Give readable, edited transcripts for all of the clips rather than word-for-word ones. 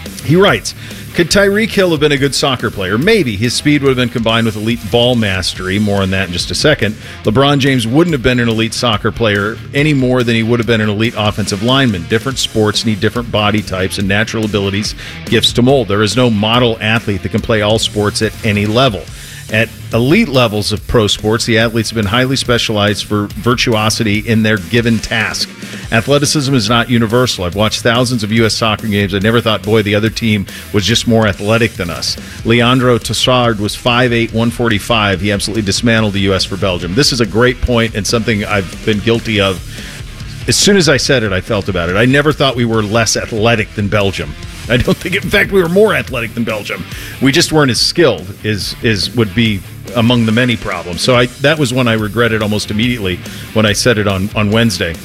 He writes, could Tyreek Hill have been a good soccer player? Maybe. His speed would have been combined with elite ball mastery. More on that in just a second. LeBron James wouldn't have been an elite soccer player any more than he would have been an elite offensive lineman. Different sports need different body types and natural abilities, gifts to mold. There is no model athlete that can play all sports at any level. At elite levels of pro sports, the athletes have been highly specialized for virtuosity in their given task. Athleticism is not universal. I've watched thousands of U.S. soccer games. I never thought, boy, the other team was just more athletic than us. Leandro Trossard was 5'8", 145. He absolutely dismantled the U.S. for Belgium. This is a great point and something I've been guilty of. As soon as I said it, I felt about it. I never thought we were less athletic than Belgium. I don't think, in fact, we were more athletic than Belgium. We just weren't as skilled, would be among the many problems. So that was one I regretted almost immediately when I said it on Wednesday.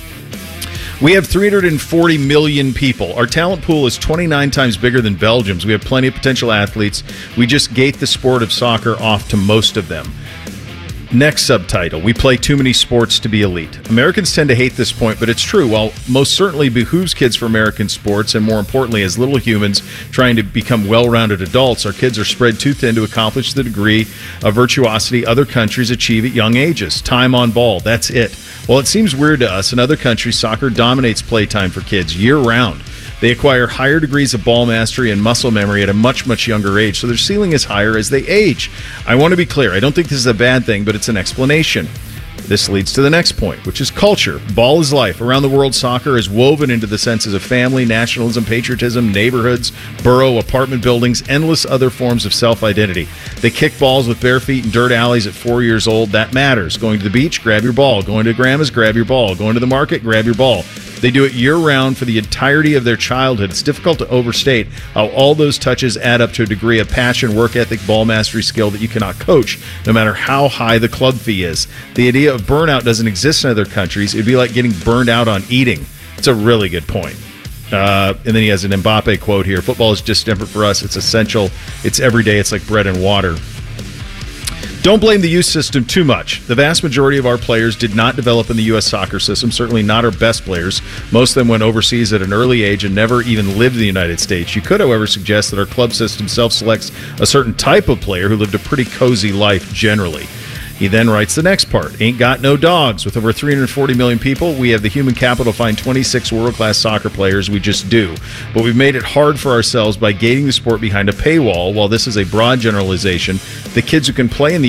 We have 340 million people. Our talent pool is 29 times bigger than Belgium's. We have plenty of potential athletes. We just gate the sport of soccer off to most of them. Next subtitle, we play too many sports to be elite. Americans tend to hate this point, but it's true. While most certainly behooves kids for American sports, and more importantly, as little humans trying to become well-rounded adults, our kids are spread too thin to accomplish the degree of virtuosity other countries achieve at young ages. Time on ball, that's it. Well, it seems weird to us. In other countries, soccer dominates playtime for kids year-round. They acquire higher degrees of ball mastery and muscle memory at a much, much younger age, so their ceiling is higher as they age. I want to be clear. I don't think this is a bad thing, but it's an explanation. This leads to the next point, which is culture. Ball is life. Around the world, soccer is woven into the senses of family, nationalism, patriotism, neighborhoods, borough, apartment buildings, endless other forms of self-identity. They kick balls with bare feet in dirt alleys at 4 years old. That matters. Going to the beach, grab your ball. Going to grandma's, grab your ball. Going to the market, grab your ball. They do it year-round for the entirety of their childhood. It's difficult to overstate how all those touches add up to a degree of passion, work ethic, ball mastery, skill that you cannot coach, no matter how high the club fee is. The idea of burnout doesn't exist in other countries. It'd be like getting burned out on eating. It's a really good point. And then he has an Mbappe quote here. Football is just different for us. It's essential. It's every day. It's like bread and water. Don't blame the youth system too much. The vast majority of our players did not develop in the U.S. soccer system, certainly not our best players. Most of them went overseas at an early age and never even lived in the United States. You could, however, suggest that our club system self-selects a certain type of player who lived a pretty cozy life generally. He then writes the next part. Ain't got no dogs. With over 340 million people, we have the human capital to find 26 world-class soccer players. We just do. But we've made it hard for ourselves by gating the sport behind a paywall. While this is a broad generalization, the kids who can play in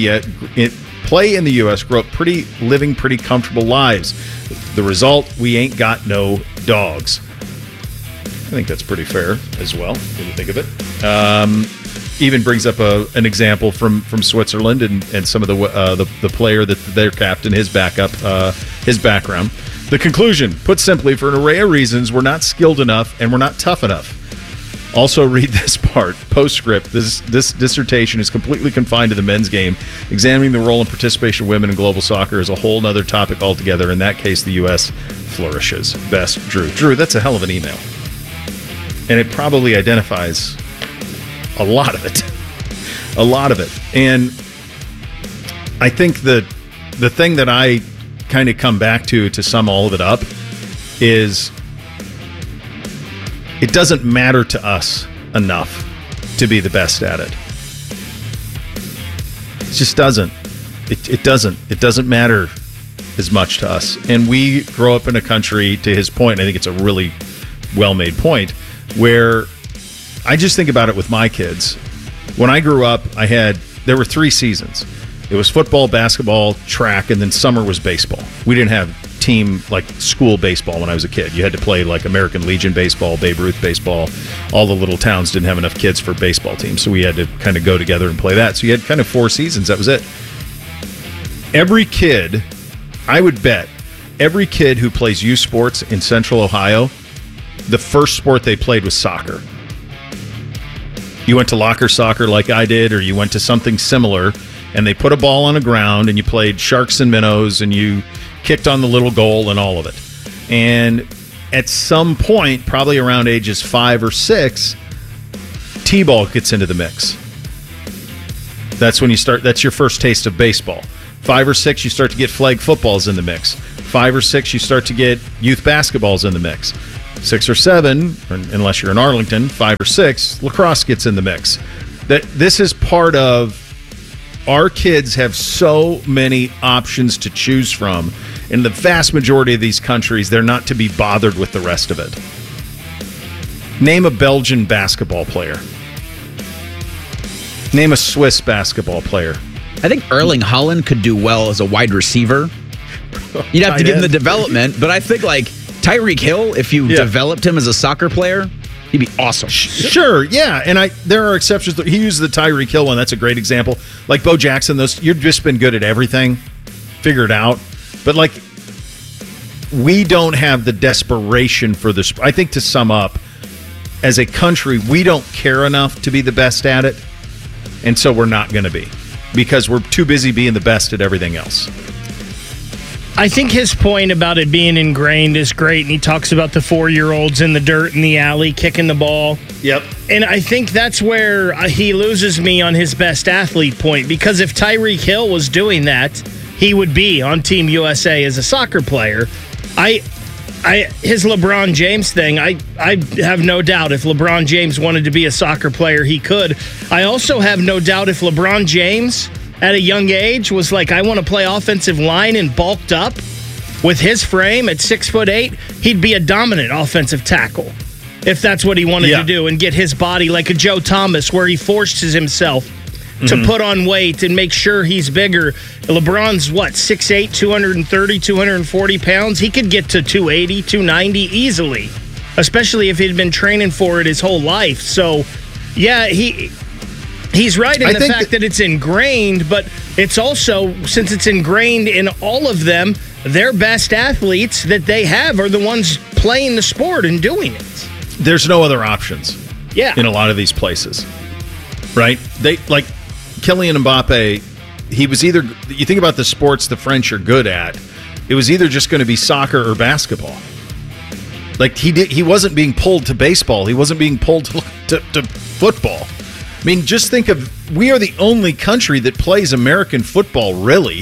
the U.S. grow up living pretty comfortable lives. The result, we ain't got no dogs. I think that's pretty fair as well, when you think of it. Even brings up an example from Switzerland and some of the player that their captain, his background. The conclusion, put simply, for an array of reasons, we're not skilled enough and we're not tough enough. Also read this part, postscript. This dissertation is completely confined to the men's game. Examining the role and participation of women in global soccer is a whole other topic altogether. In that case, the U.S. flourishes. Best, Drew. Drew, that's a hell of an email. And it probably identifies a lot of it. And I think the thing that I kind of come back to sum all of it up is it doesn't matter to us enough to be the best at it. It just doesn't. It doesn't matter as much to us. And we grow up in a country, to his point, I think it's a really well-made point, where I just think about it with my kids. When I grew up, there were 3 seasons. It was football, basketball, track, and then summer was baseball. We didn't have team like school baseball when I was a kid. You had to play like American Legion baseball, Babe Ruth baseball. All the little towns didn't have enough kids for baseball teams, so we had to kind of go together and play that. So you had kind of 4 seasons. That was it. Every kid, I would bet, every kid who plays youth sports in Central Ohio, the first sport they played was soccer. You went to locker soccer like I did, or you went to something similar, and they put a ball on the ground, and you played sharks and minnows, and you kicked on the little goal and all of it. And at some point, probably around ages 5 or 6, T-ball gets into the mix. That's when you start. That's your first taste of baseball. 5 or 6, you start to get flag footballs in the mix. 5 or 6, you start to get youth basketballs in the mix. 6 or 7, or unless you're in Arlington, 5 or 6, lacrosse gets in the mix. That this is part of our kids have so many options to choose from. In the vast majority of these countries, they're not to be bothered with the rest of it. Name a Belgian basketball player. Name a Swiss basketball player. I think Erling Haaland could do well as a wide receiver. You'd have to give him the development, but I think like Tyreek Hill, if you developed him as a soccer player, he'd be awesome. Sure, yeah, and there are exceptions. He used the Tyreek Hill one. That's a great example. Like Bo Jackson, you've just been good at everything, figure it out. But like, we don't have the desperation for this. I think to sum up, as a country, we don't care enough to be the best at it, and so we're not going to be because we're too busy being the best at everything else. I think his point about it being ingrained is great, and he talks about the 4-year-olds in the dirt in the alley kicking the ball. Yep. And I think that's where he loses me on his best athlete point, because if Tyreek Hill was doing that, he would be on Team USA as a soccer player. His LeBron James thing, I have no doubt if LeBron James wanted to be a soccer player, he could. I also have no doubt if LeBron James at a young age was like, I want to play offensive line and bulked up with his frame at 6'8", he'd be a dominant offensive tackle if that's what he wanted to do and get his body like a Joe Thomas where he forces himself to put on weight and make sure he's bigger. LeBron's, 6'8", 230, 240 pounds? He could get to 280, 290 easily, especially if he'd been training for it his whole life. So, yeah, he's right in the fact that it's ingrained, but it's also, since it's ingrained in all of them, their best athletes that they have are the ones playing the sport and doing it. There's no other options in a lot of these places, right? They like Kylian Mbappe, he was either, you think about the sports the French are good at, it was either just going to be soccer or basketball. Like he wasn't being pulled to baseball. He wasn't being pulled to football. I mean, just think of, we are the only country that plays American football, really.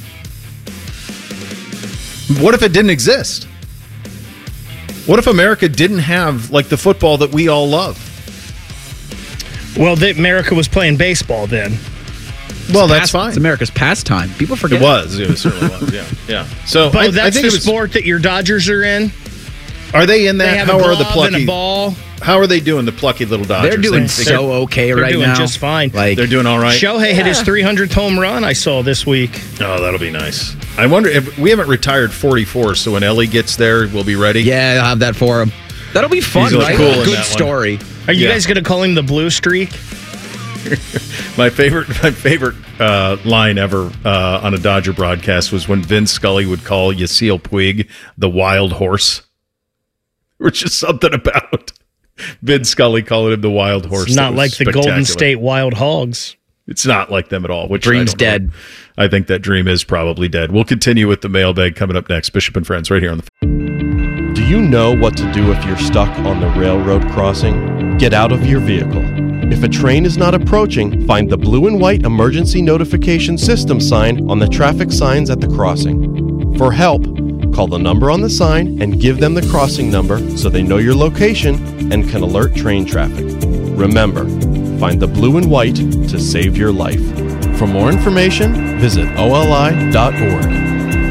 What if it didn't exist? What if America didn't have, like, the football that we all love? Well, America was playing baseball then. Well, that's fine. It's America's pastime. People forget. It certainly was, yeah. So but that's the sport that your Dodgers are in? Are they in that? They have How a are the glove plucky and a ball. How are they doing, the plucky little Dodgers? They're doing so okay right now. They're doing just fine. Like, they're doing all right. Shohei hit his 300th home run, I saw this week. Oh, that'll be nice. I wonder if we haven't retired 44, so when Ellie gets there, we'll be ready. Yeah, I'll have that for him. That'll be fun, right? Cool Good story. Are you guys going to call him the Blue Streak? My favorite line ever on a Dodger broadcast was when Vin Scully would call Yasiel Puig the wild horse. Which is something about Vin Scully calling him the wild horse. It's not like the Golden State Wild Hogs. It's not like them at all. Which Dream's dead. I think that dream is probably dead. We'll continue with the mailbag coming up next. Bishop and Friends right here on the... Do you know what to do if you're stuck on the railroad crossing? Get out of your vehicle. If a train is not approaching, find the blue and white emergency notification system sign on the traffic signs at the crossing. For help, call the number on the sign and give them the crossing number so they know your location and can alert train traffic. Remember, find the blue and white to save your life. For more information, visit oli.org.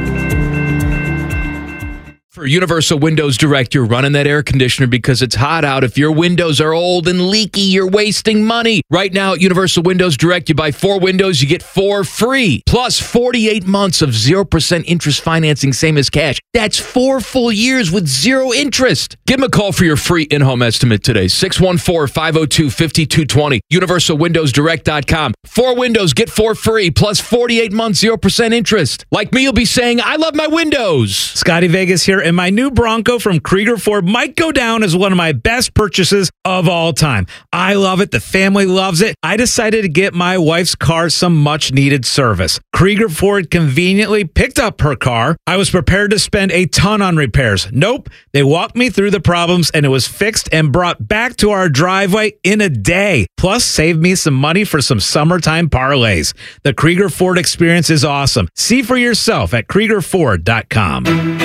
For Universal Windows Direct, you're running that air conditioner because it's hot out. If your windows are old and leaky, you're wasting money. Right now at Universal Windows Direct, you buy 4 windows, you get 4 free. Plus 48 months of 0% interest financing, same as cash. That's 4 full years with 0 interest. Give them a call for your free in-home estimate today. 614-502-5220. UniversalWindowsDirect.com. 4 windows, get 4 free. Plus 48 months, 0% interest. Like me, you'll be saying, I love my windows. Scotty Vegas here, and my new Bronco from Krieger Ford might go down as one of my best purchases of all time. I love it. The family loves it. I decided to get my wife's car some much-needed service. Krieger Ford conveniently picked up her car. I was prepared to spend a ton on repairs. Nope. They walked me through the problems, and it was fixed and brought back to our driveway in a day. Plus, saved me some money for some summertime parlays. The Krieger Ford experience is awesome. See for yourself at KriegerFord.com.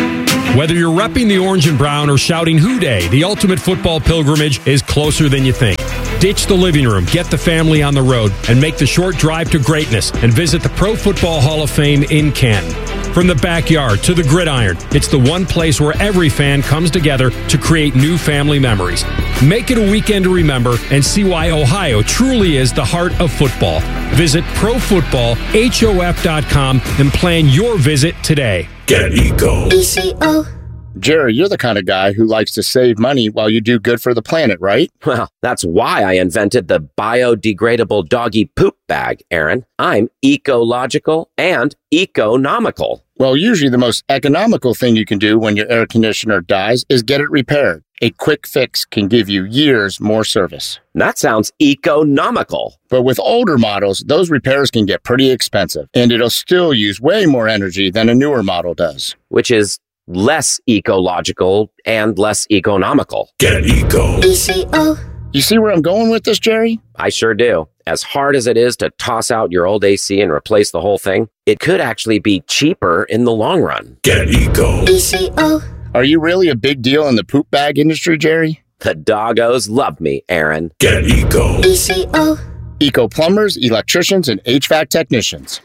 Whether you're repping the orange and brown or shouting "Hoo Day," the ultimate football pilgrimage is closer than you think. Ditch the living room, get the family on the road, and make the short drive to greatness and visit the Pro Football Hall of Fame in Canton. From the backyard to the gridiron, it's the one place where every fan comes together to create new family memories. Make it a weekend to remember and see why Ohio truly is the heart of football. Visit ProFootballHof.com and plan your visit today. Get Eco. ECO. Jerry, you're the kind of guy who likes to save money while you do good for the planet, right? Well, that's why I invented the biodegradable doggy poop bag, Aaron. I'm ecological and economical. Well, usually the most economical thing you can do when your air conditioner dies is get it repaired. A quick fix can give you years more service. That sounds economical. But with older models, those repairs can get pretty expensive, and it'll still use way more energy than a newer model does. Which is less ecological and less economical. Get Eco. ECO. You see where I'm going with this, Jerry? I sure do. As hard as it is to toss out your old AC and replace the whole thing, it could actually be cheaper in the long run. Get Eco. ECO. Are you really a big deal in the poop bag industry, Jerry? The doggos love me, Aaron. Get Eco. ECO. Eco plumbers, electricians, and HVAC technicians.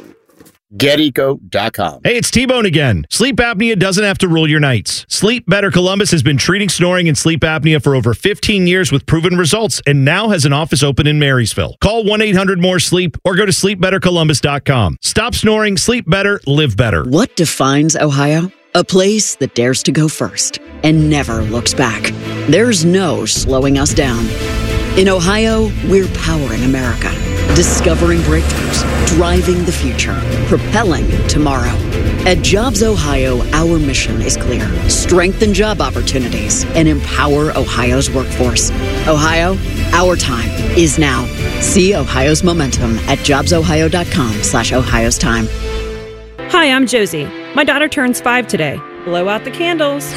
GetEco.com. Hey, it's T-Bone again. Sleep apnea doesn't have to rule your nights. Sleep Better Columbus has been treating snoring and sleep apnea for over 15 years with proven results and now has an office open in Marysville. Call 1-800-MORE-SLEEP or go to sleepbettercolumbus.com. Stop snoring, sleep better, live better. What defines Ohio? A place that dares to go first and never looks back. There's no slowing us down. In Ohio, we're powering America, discovering breakthroughs, driving the future, propelling tomorrow. At Jobs Ohio, our mission is clear. Strengthen job opportunities and empower Ohio's workforce. Ohio, our time is now. See Ohio's momentum at jobsohio.com/Ohio's time. Hi, I'm Josie. My daughter turns 5 today. Blow out the candles.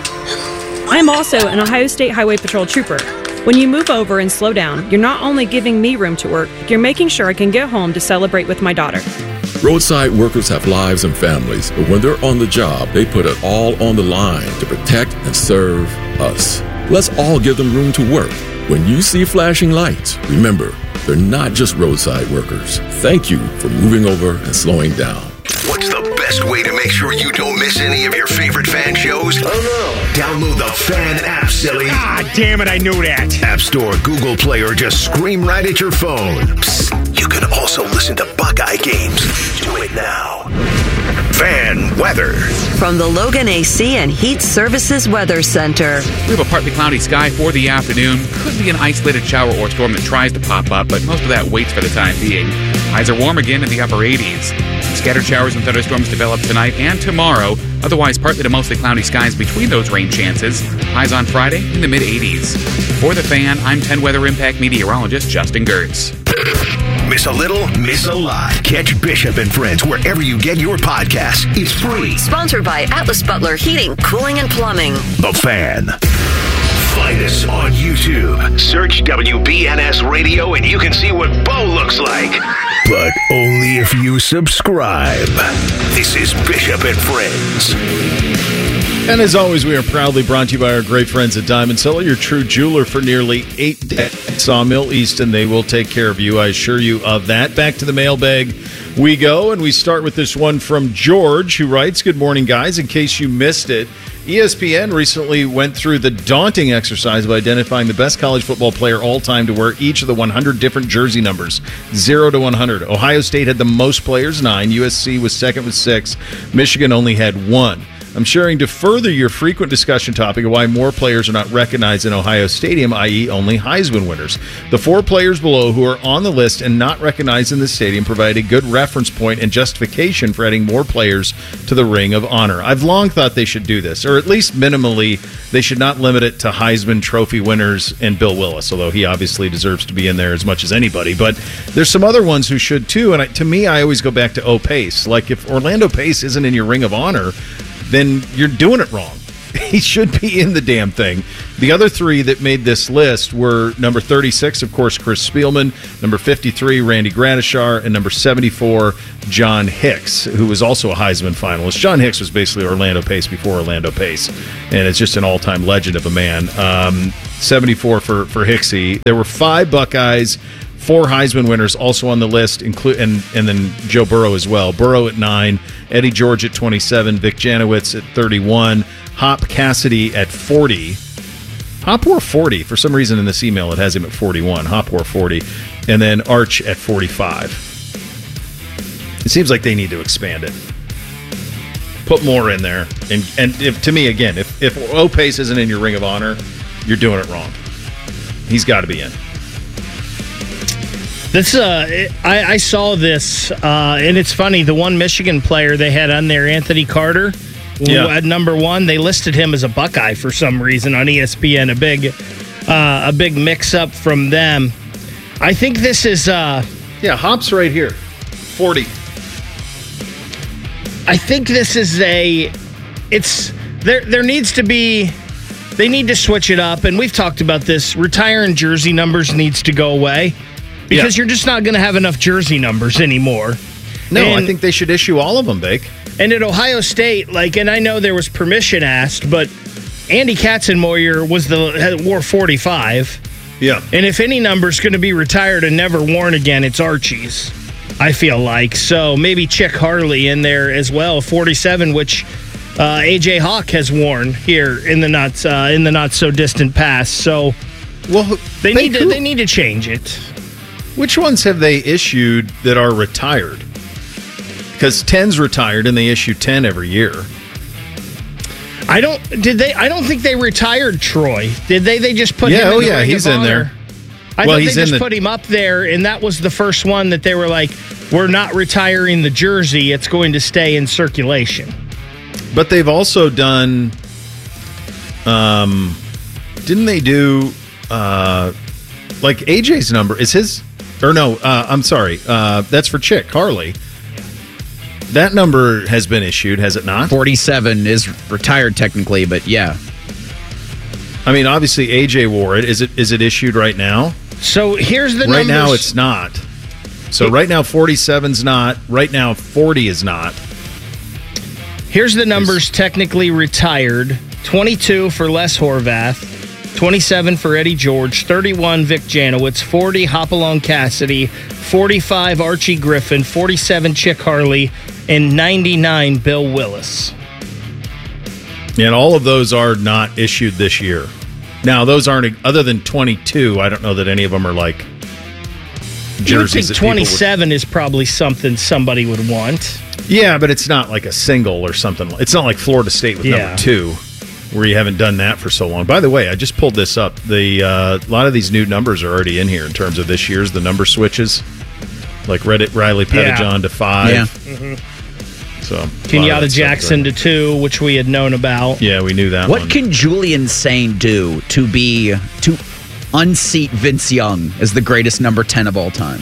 I'm also an Ohio State Highway Patrol trooper. When you move over and slow down, you're not only giving me room to work, you're making sure I can get home to celebrate with my daughter. Roadside workers have lives and families, but when they're on the job, they put it all on the line to protect and serve us. Let's all give them room to work. When you see flashing lights, remember, they're not just roadside workers. Thank you for moving over and slowing down. What's the best way to make sure you don't miss any of your favorite fan shows? Oh no. Download the Fan app, silly. Ah, damn it, I knew that. App Store, Google Play, or just scream right at your phone. Psst, you can also listen to Buckeye games. Do it now. Fan weather. From the Logan AC and Heat Services Weather Center. We have a partly cloudy sky for the afternoon. Could be an isolated shower or storm that tries to pop up, but most of that waits for the time being. Highs are warm again in the upper 80s. Scattered showers and thunderstorms develop tonight and tomorrow. Otherwise, partly to mostly cloudy skies between those rain chances. Highs on Friday in the mid-80s. For the Fan, I'm 10 Weather Impact meteorologist Justin Gertz. Miss a little, miss a lot. Catch Bishop and Friends wherever you get your podcasts. It's free. Sponsored by Atlas Butler Heating, Cooling, and Plumbing. The Fan. Find us on YouTube. Search WBNS Radio and you can see what Bo looks like. But only if you subscribe. This is Bishop and Friends. And as always, we are proudly brought to you by our great friends at Diamond Cellar, your true jeweler for nearly 8 decades. Sawmill East, and they will take care of you. I assure you of that. Back to the mailbag we go, and we start with this one from George, who writes, "Good morning, guys. In case you missed it, ESPN recently went through the daunting exercise of identifying the best college football player all time to wear each of the 100 different jersey numbers, 0 to 100. Ohio State had the most players, 9. USC was second with 6. Michigan only had 1. I'm sharing to further your frequent discussion topic of why more players are not recognized in Ohio Stadium, i.e. only Heisman winners. The 4 players below who are on the list and not recognized in the stadium provide a good reference point and justification for adding more players to the Ring of Honor. I've long thought they should do this, or at least minimally, they should not limit it to Heisman Trophy winners and Bill Willis, although he obviously deserves to be in there as much as anybody. But there's some other ones who should too, and to me, I always go back to Pace. Like, if Orlando Pace isn't in your Ring of Honor, then you're doing it wrong. he should be in the damn thing. The other three that made this list were number 36, of course, Chris Spielman, number 53, Randy Gradishar, and number 74, John Hicks, who was also a Heisman finalist. John Hicks was basically Orlando Pace before Orlando Pace, and it's just an all-time legend of a man. 74 for Hicksy. There were 5 Buckeyes, 4 Heisman winners also on the list, and then Joe Burrow as well. Burrow at 9, Eddie George at 27, Vic Janowitz at 31, Hop Cassidy at 40. Hop wore 40. For some reason in this email it has him at 41. Hop wore 40. And then Arch at 45. It seems like they need to expand it. Put more in there. And if, to me, again, if O-Pace isn't in your Ring of Honor, you're doing it wrong. He's got to be in. This I saw this, and it's funny. The one Michigan player they had on there, Anthony Carter, at number 1, they listed him as a Buckeye for some reason on ESPN. A big mix-up from them. I think this is Hop's right here, 40. I think this is there needs to be. They need to switch it up, and we've talked about this. Retiring jersey numbers needs to go away. Because you're just not going to have enough jersey numbers anymore. No, I think they should issue all of them, Bake. And at Ohio State, and I know there was permission asked, but Andy Katzenmoyer wore 45. Yeah. And if any number's going to be retired and never worn again, it's Archie's, I feel like. So maybe Chick Harley in there as well, 47, which A.J. Hawk has worn here in the not so distant past. So they need to change it. Which ones have they issued that are retired? Because 10's retired and they issue 10 every year. I don't think they retired Troy. Did they? They just put him in the Ring he's of in Honor. there. I thought they just put him up there, and that was the first one that they were like, we're not retiring the jersey. It's going to stay in circulation. But they've also done, didn't they do, like AJ's number, is his... Or no, I'm sorry. That's for Chick Harley. That number has been issued, has it not? 47 is retired technically, but yeah. I mean, obviously AJ wore it. Is it issued right now? So here's the numbers. Right now it's not. So right now 47's not. Right now 40 is not. Here's the numbers technically retired. 22 for Les Horvath. 27 for Eddie George, 31 Vic Janowitz, 40 Hopalong Cassidy, 45 Archie Griffin, 47 Chick Harley, and 99 Bill Willis. And all of those are not issued this year. Now, those aren't, other than 22, I don't know that any of them are like jerseys. You would think 27 is probably something somebody would want. Yeah, but it's not like a single or something. It's not like Florida State with number 2. Where you haven't done that for so long. By the way, I just pulled this up. A lot of these new numbers are already in here in terms of this year's, the number switches. Like Riley Pettijohn to 5. Yeah. Mm-hmm. So Kenyatta Jackson to 2, which we had known about. Yeah, we knew that one. What can Julian Sain do to unseat Vince Young as the greatest number 10 of all time?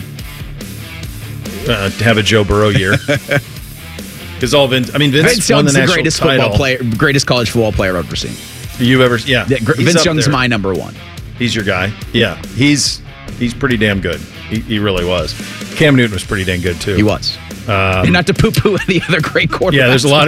Have a Joe Burrow year. Because Vince won the national greatest college football player I've ever seen. You've ever, yeah. Vince Young's my number 1. He's your guy. Yeah, he's pretty damn good. He really was. Cam Newton was pretty dang good too. He was. And not to poo-poo any other great quarterbacks. Yeah, there's a lot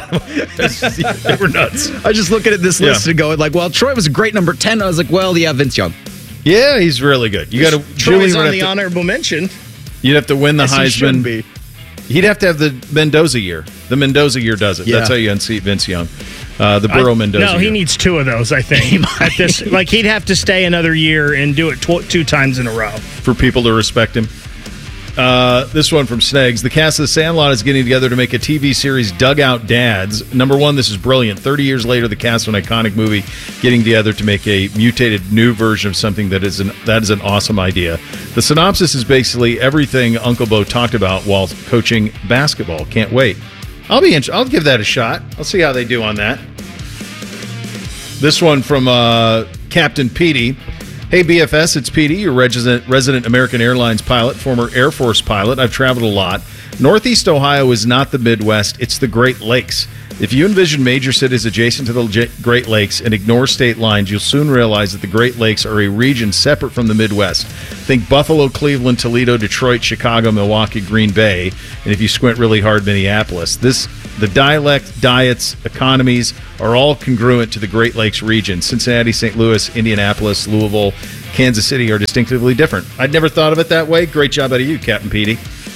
of they were nuts. I was just looking at this list and going like, well, Troy was a great number 10. I was like, well, yeah, Vince Young. Yeah, he's really good. You got to. Troy's on the honorable mention. You'd have to win the Heisman. He'd have to have the Mendoza year. The Mendoza year does it. Yeah. That's how you unseat Vince Young. The Burrow Mendoza. No, he needs 2 of those, I think. At this, he'd have to stay another year and do it 2 times in a row for people to respect him. This one from Snegs. The cast of The Sandlot is getting together to make a TV series, Dugout Dads. Number 1, this is brilliant. 30 years later, the cast of an iconic movie getting together to make a mutated new version of something that is an awesome idea. The synopsis is basically everything Uncle Bo talked about while coaching basketball. Can't wait. I'll give that a shot. I'll see how they do on that. This one from Captain Petey. Hey, BFS, it's Petey, your resident American Airlines pilot, former Air Force pilot. I've traveled a lot. Northeast Ohio is not the Midwest. It's the Great Lakes. If you envision major cities adjacent to the Great Lakes and ignore state lines, you'll soon realize that the Great Lakes are a region separate from the Midwest. Think Buffalo, Cleveland, Toledo, Detroit, Chicago, Milwaukee, Green Bay, and if you squint really hard, Minneapolis. The dialect, diets, economies are all congruent to the Great Lakes region. Cincinnati, St. Louis, Indianapolis, Louisville, Kansas City are distinctively different. I'd never thought of it that way. Great job out of you, Captain Petey.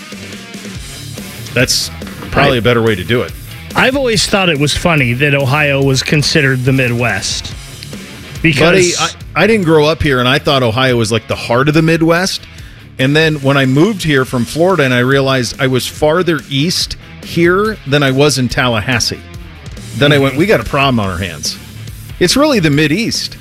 That's probably a better way to do it. I've always thought it was funny that Ohio was considered the Midwest. Because Buddy, I didn't grow up here, and I thought Ohio was like the heart of the Midwest. And then when I moved here from Florida and I realized I was farther east here than I was in Tallahassee, then I went, we got a problem on our hands. It's really the Mideast.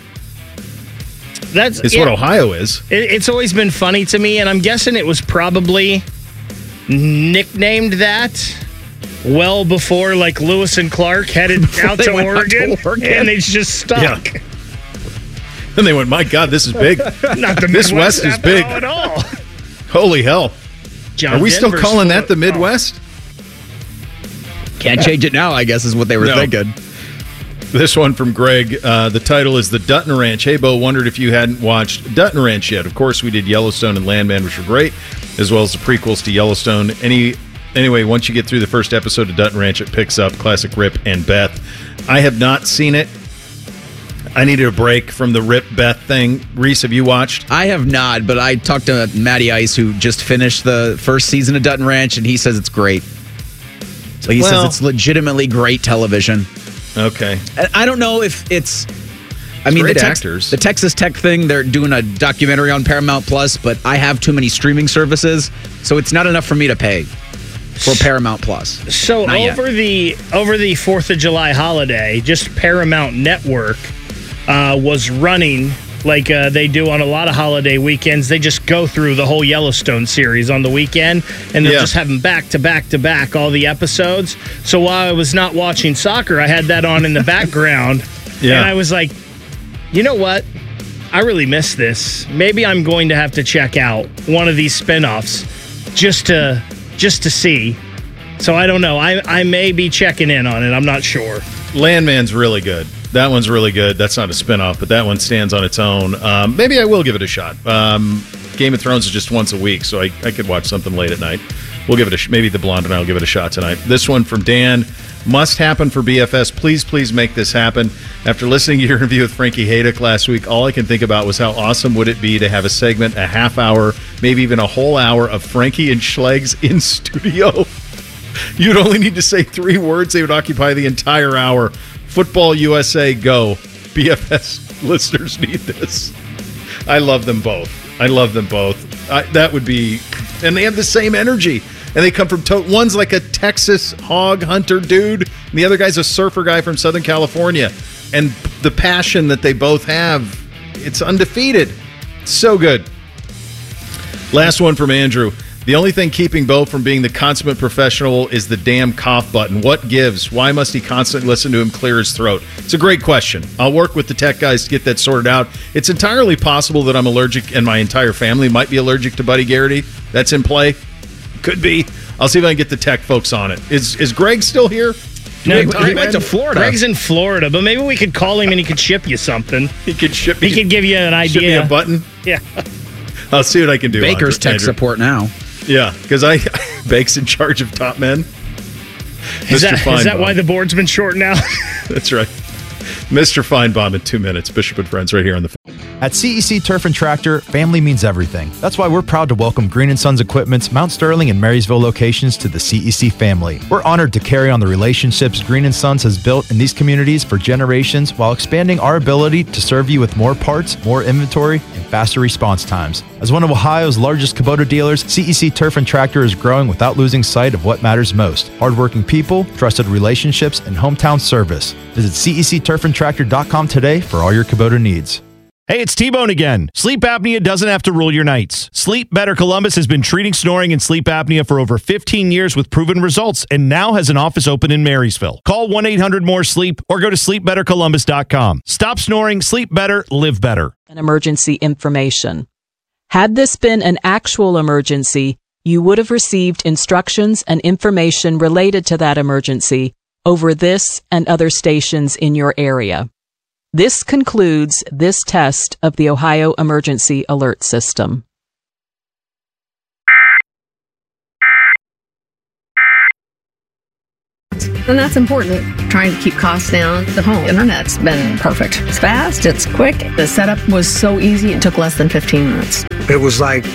It's what Ohio is. It's always been funny to me, and I'm guessing it was probably nicknamed that well before, like, Lewis and Clark headed out to Oregon, and they just stuck. Yeah. And they went, my God, this is big. Not the this Midwest West is big. at all. Holy hell. John Are we Denver's still calling that the Midwest? Can't change it now, I guess, is what they were thinking. This one from Greg. The title is The Dutton Ranch. Hey, Bo, wondered if you hadn't watched Dutton Ranch yet. Of course, we did Yellowstone and Landman, which were great, as well as the prequels to Yellowstone. Anyway, once you get through the first episode of Dutton Ranch, it picks up classic Rip and Beth. I have not seen it. I needed a break from the Rip Beth thing. Reese, have you watched? I have not, but I talked to Matty Ice, who just finished the first season of Dutton Ranch, and he says it's great. So he says it's legitimately great television. Okay. I don't know if it's... the Texas Tech thing, they're doing a documentary on Paramount Plus, but I have too many streaming services, so it's not enough for me to pay for Paramount Plus. So over the 4th of July holiday, just Paramount Network was running like they do on a lot of holiday weekends. They just go through the whole Yellowstone series on the weekend, and they'll just have them back to back to back, all the episodes. So while I was not watching soccer, I had that on in the background, and I was like, you know what? I really miss this. Maybe I'm going to have to check out one of these spinoffs just to see. So I don't know. I may be checking in on it. I'm not sure. Landman's really good. That one's really good. That's not a spinoff, but that one stands on its own. Maybe I will give it a shot. Game of Thrones is just once a week, so I could watch something late at night. We'll give it maybe The Blonde and I will give it a shot tonight. This one from Dan. Must happen for BFS. Please make this happen. After listening to your interview with Frankie Haydick last week, all I can think about was how awesome would it be to have a segment, a half hour, maybe even a whole hour of Frankie and Schlegs in studio. You'd only need to say 3 words. They would occupy the entire hour. Football USA, go. BFS listeners need this. I love them both. That would be... And they have the same energy. And they come from... One's like a Texas hog hunter dude, and the other guy's a surfer guy from Southern California. And the passion that they both have, it's undefeated. So good. Last one from Andrew. The only thing keeping Bo from being the consummate professional is the damn cough button. What gives? Why must he constantly listen to him clear his throat? It's a great question. I'll work with the tech guys to get that sorted out. It's entirely possible that I'm allergic, and my entire family might be allergic to Buddy Garrity. That's in play. Could be. I'll see if I can get the tech folks on it. Is Greg still here? No, he went to Florida. Greg's in Florida, but maybe we could call him and he could ship you something. He could give you an idea. Ship me a button? Yeah. I'll see what I can do. Baker's tech support now. Yeah, because Bake's in charge of top men. Is that why the board's been short now? That's right. Mr. Feinbaum in 2 minutes. Bishop and Friends right here on the phone. At CEC Turf and Tractor, family means everything. That's why we're proud to welcome Green & Sons Equipment's Mount Sterling and Marysville locations to the CEC family. We're honored to carry on the relationships Green & Sons has built in these communities for generations while expanding our ability to serve you with more parts, more inventory, and faster response times. As one of Ohio's largest Kubota dealers, CEC Turf and Tractor is growing without losing sight of what matters most: hardworking people, trusted relationships, and hometown service. Visit CECTurfandTractor.com today for all your Kubota needs. Hey, it's T-Bone again. Sleep apnea doesn't have to rule your nights. Sleep Better Columbus has been treating snoring and sleep apnea for over 15 years with proven results and now has an office open in Marysville. Call 1-800-MORE-SLEEP or go to sleepbettercolumbus.com. Stop snoring, sleep better, live better. And emergency information. Had this been an actual emergency, you would have received instructions and information related to that emergency over this and other stations in your area. This concludes this test of the Ohio Emergency Alert System. And that's important. Trying to keep costs down. The home internet's been perfect. It's fast, it's quick. The setup was so easy, it took less than 15 minutes. It was like,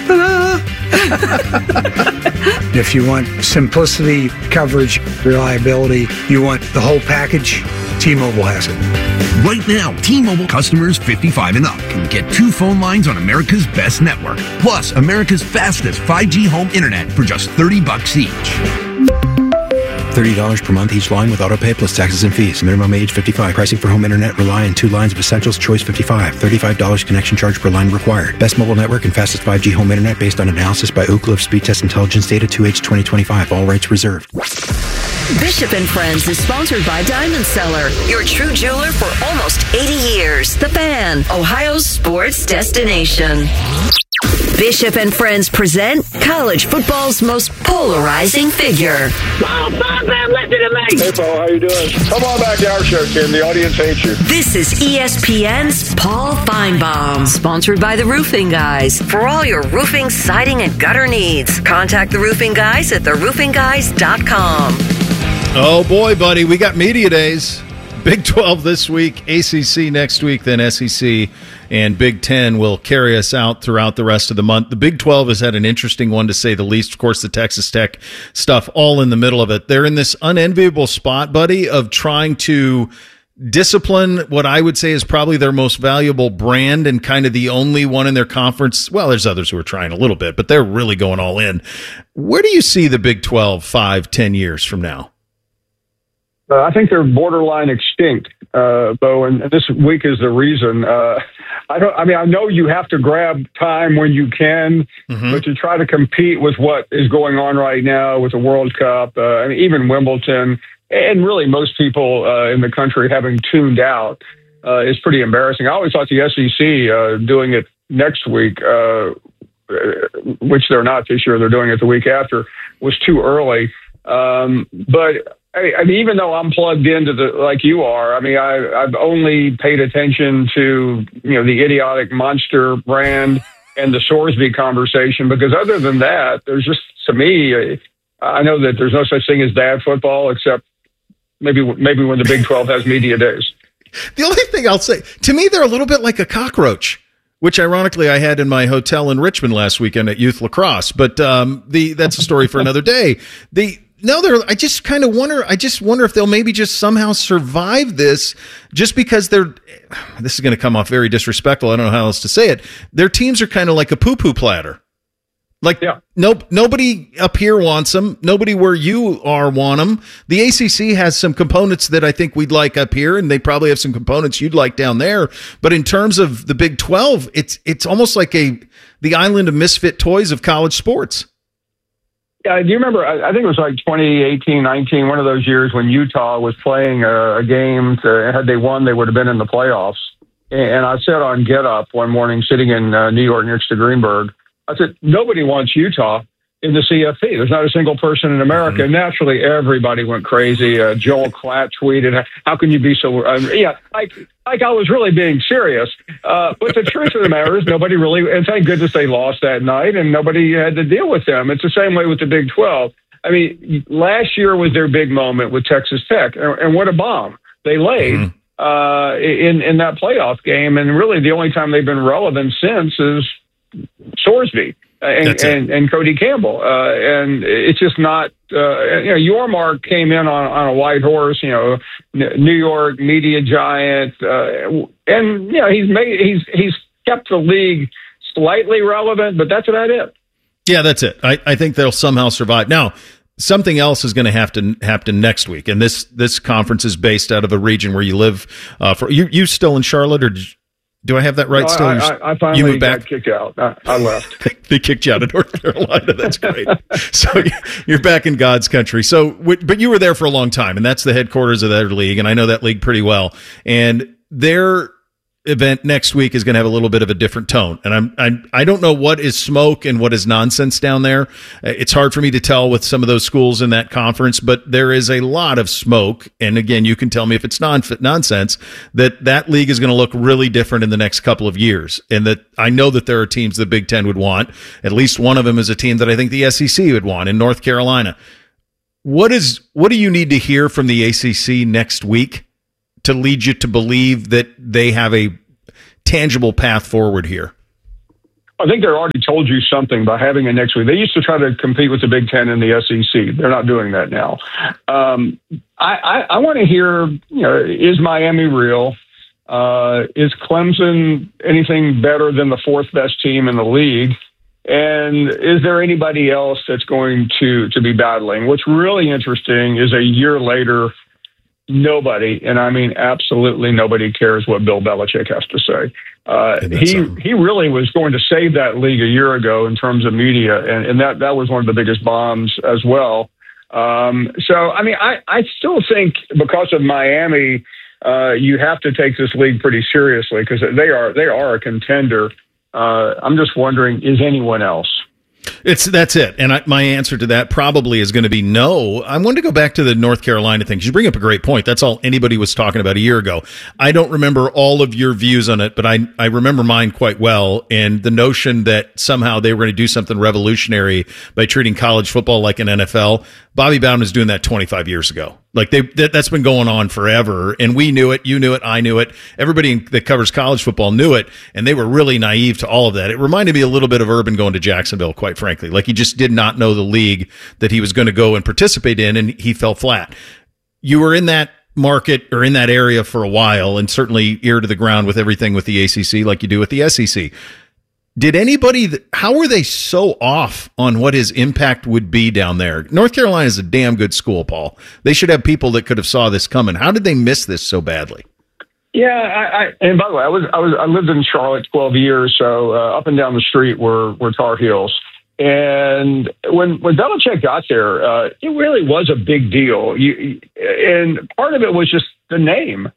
if you want simplicity, coverage, reliability, you want the whole package, T-Mobile has it. Right now, T-Mobile customers 55 and up can get 2 phone lines on America's best network, plus America's fastest 5G home internet for just $30 each. $30 per month each line with autopay plus taxes and fees. Minimum age 55. Pricing for home internet rely on 2 lines of essentials. Choice 55. $35 connection charge per line required. Best mobile network and fastest 5G home internet based on analysis by Ookla of Speed Test Intelligence data 2H 2025. All rights reserved. Bishop and Friends is sponsored by Diamond Seller, your true jeweler for almost 80 years. The Fan, Ohio's sports destination. Bishop and Friends present college football's most polarizing figure. Oh, Bob, listen to me. Hey, Paul, how you doing? Come on back to our show, Tim. The audience hates you. This is ESPN's Paul Feinbaum, sponsored by the Roofing Guys. For all your roofing, siding, and gutter needs, contact the Roofing Guys at theroofingguys.com. Oh, boy, buddy. We got media days. Big 12 this week, ACC next week, then SEC and Big 10 will carry us out throughout the rest of the month. The Big 12 has had an interesting one, to say the least. Of course, the Texas Tech stuff all in the middle of it. They're in this unenviable spot, buddy, of trying to discipline what I would say is probably their most valuable brand and kind of the only one in their conference. Well, there's others who are trying a little bit, but they're really going all in. Where do you see the Big 12 5-10 years from now? I think they're borderline extinct, Bo, and this week is the reason. I know you have to grab time when you can, but to try to compete with what is going on right now with the World Cup, even Wimbledon, and really most people in the country having tuned out, is pretty embarrassing. I always thought the SEC doing it next week, which they're not this year, they're doing it the week after, was too early. But even though I'm plugged into like you are, I've only paid attention to, the idiotic Monster brand and the Sorsby conversation, because other than that, there's just, to me, I know that there's no such thing as bad football, except maybe when the Big 12 has media days. The only thing I'll say, to me, they're a little bit like a cockroach, which ironically I had in my hotel in Richmond last weekend at Youth Lacrosse. But that's a story for another day. I just kind of wonder. I just wonder if they'll maybe just somehow survive this, just because this is going to come off very disrespectful. I don't know how else to say it. Their teams are kind of like a poo-poo platter. Like, nobody up here wants them. Nobody where you are want them. The ACC has some components that I think we'd like up here, and they probably have some components you'd like down there. But in terms of the Big 12, it's almost like the island of misfit toys of college sports. Yeah, do you remember, I think it was like 2018, 19, one of those years when Utah was playing a game. Had they won, they would have been in the playoffs. And I said on Get Up one morning, sitting in New York next to Greenberg, I said, nobody wants Utah in the CFP. There's not a single person in America. And naturally, everybody went crazy. Joel Klatt tweeted, how can you be so... like I was really being serious. But the truth of the matter is nobody really... And thank goodness they lost that night, and nobody had to deal with them. It's the same way with the Big 12. Last year was their big moment with Texas Tech, and what a bomb they laid in that playoff game. And really the only time they've been relevant since is Sorsby and Cody Campbell. And it's just not, Yormark came in on a white horse, New York media giant. And he's kept the league slightly relevant, but that's about it. Yeah, that's it. I think they'll somehow survive. Now, something else is going to have to happen next week. And this conference is based out of a region where you live. You still in Charlotte, or do I have that right? No, still, I finally got kicked out. I left. They kicked you out of North Carolina. That's great. So you're back in God's country. So, but you were there for a long time, and that's the headquarters of that league, and I know that league pretty well. And event next week is going to have a little bit of a different tone. And I don't know what is smoke and what is nonsense down there. It's hard for me to tell with some of those schools in that conference, but there is a lot of smoke. And again, you can tell me if it's nonsense, that league is going to look really different in the next couple of years. And that I know that there are teams the Big Ten would want. At least one of them is a team that I think the SEC would want in North Carolina. What do you need to hear from the ACC next week to lead you to believe that they have a tangible path forward here? I think they're already told you something by having it next week. They used to try to compete with the Big Ten and the SEC. They're not doing that now. I want to hear, is Miami real? Is Clemson anything better than the fourth best team in the league? And is there anybody else that's going to be battling? What's really interesting is a year later, nobody, and I mean absolutely nobody, cares what Bill Belichick has to say. He really was going to save that league a year ago in terms of media, and that was one of the biggest bombs as well. So, I mean, I still think because of Miami, you have to take this league pretty seriously because they are a contender. I'm just wondering, is anyone else? That's it. And my answer to that probably is going to be no. I wanted to go back to the North Carolina thing. You bring up a great point. That's all anybody was talking about a year ago. I don't remember all of your views on it, but I remember mine quite well. And the notion that somehow they were going to do something revolutionary by treating college football like an NFL. Bobby Bowden was doing that 25 years ago. Like that's been going on forever. And we knew it. You knew it. I knew it. Everybody that covers college football knew it. And they were really naive to all of that. It reminded me a little bit of Urban going to Jacksonville, quite frankly. Like he just did not know the league that he was going to go and participate in, and he fell flat. You were in that market or in that area for a while, and certainly ear to the ground with everything with the ACC like you do with the SEC. Did anybody, how were they so off on what his impact would be down there? North Carolina is a damn good school, Paul. They should have people that could have saw this coming. How did they miss this so badly? Yeah, and by the way, I lived in Charlotte 12 years, so up and down the street were Tar Heels. And when Belichick got there, it really was a big deal. And part of it was just the name.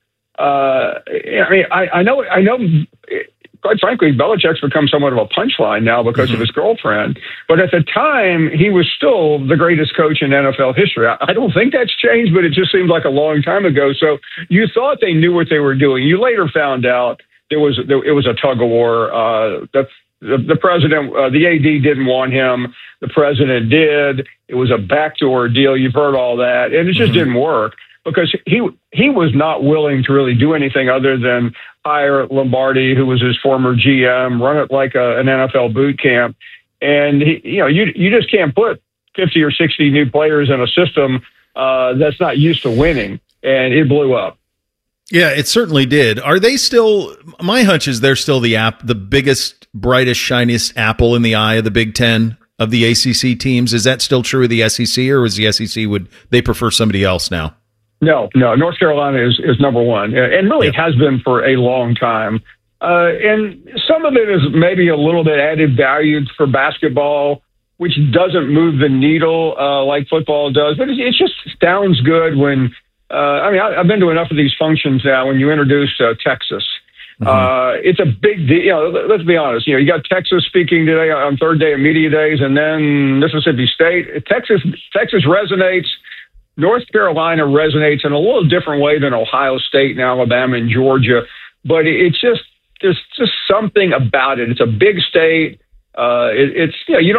I mean, I know. Quite frankly, Belichick's become somewhat of a punchline now because of his girlfriend. But at the time, he was still the greatest coach in NFL history. I don't think that's changed, but it just seemed like a long time ago. So you thought they knew what they were doing. You later found out it was a tug of war. The president, the AD didn't want him. The president did. It was a backdoor deal. You've heard all that. And it just didn't work because he was not willing to really do anything other than hire Lombardi, who was his former GM, run it like an NFL boot camp. And, you just can't put 50 or 60 new players in a system that's not used to winning. And it blew up. Yeah, it certainly did. Are they still, my hunch is they're still the biggest, brightest, shiniest apple in the eye of the Big Ten of the ACC teams. Is that still true of the SEC, or is the SEC, would they prefer somebody else now? No. North Carolina is number one, and really has been for a long time. And some of it is maybe a little bit added value for basketball, which doesn't move the needle like football does. But it just sounds good when, I've been to enough of these functions now when you introduce Texas. It's a big deal. Let's be honest. You got Texas speaking today on third day of media days, and then Mississippi State. Texas resonates. North Carolina resonates in a little different way than Ohio State and Alabama and Georgia, but there's just something about it. It's a big state. What's